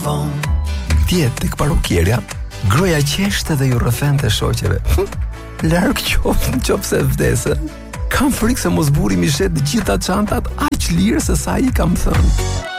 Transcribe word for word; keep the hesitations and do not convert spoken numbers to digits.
vonë. Djetë tek parukierja, groja qeshte dhe ju rrëfente shoqeve. Larg qoftë nëse vdesë. Kam frikë se mos burri mi shet të gjitha çantat aq lirë se sa i kam thënë.